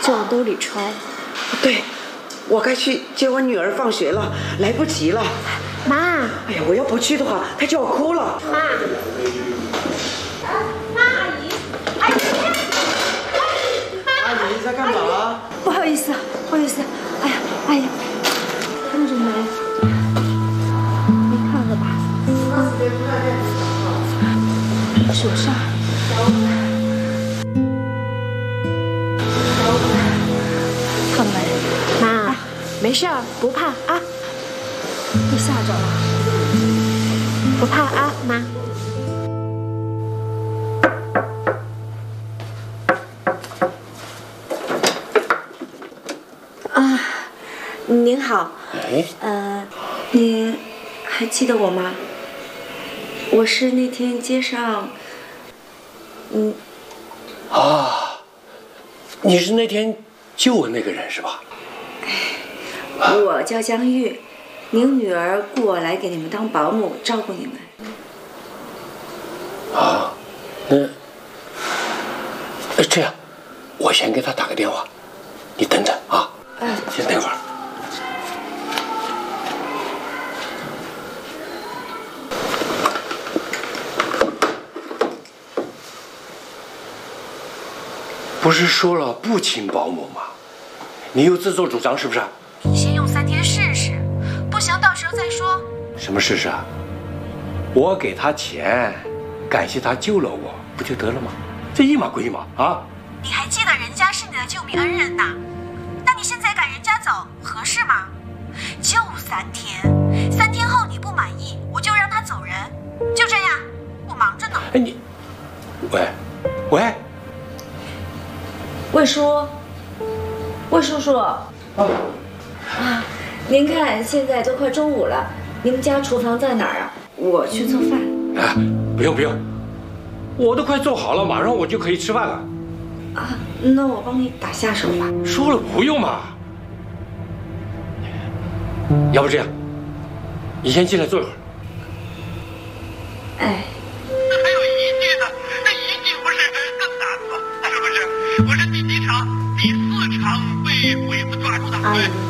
就往兜里揣。 对，我该去接我女儿放学了，来不及了。 妈， 哎呀，我要不去的话，她就要哭了。 妈，阿姨， 阿姨在干嘛？ 不好意思，不好意思。哎呀，阿姨，看着没？没看了吧？手上。看没？妈，没事儿，不怕啊。被吓着了，不怕啊，妈。啊，您好。您还记得我吗？我是那天街上， 你是那天救我那个人是吧？ 我叫江玉，您女儿雇我来给你们当保姆，照顾你们。 啊，那这样，我先给他打个电话，你等等啊。先等会儿。不是说了不请保姆吗？你又自作主张是不是？ 你先用3天试试，不行到时候再说。 什么试试啊？我给他钱，感谢他救了我，不就得了吗？这一码归一码啊！ 你还记得人家是你的救命恩人呐？那你现在赶人家走，合适吗？就3天，3天后你不满意，我就让他走人，就这样。我忙着呢。 哎你，喂， 魏叔，魏叔叔。您看现在都快中午了，你们家厨房在哪儿啊？我去做饭。 哎，不用，我都快做好了，马上我就可以吃饭了。 啊，那我帮你打下手吧。 说了不用嘛。要不这样，你先进来坐一会儿。 哎。 还有一句呢，那一句不是更难吗？是不是？我是第几场？第4场被鬼子抓住的。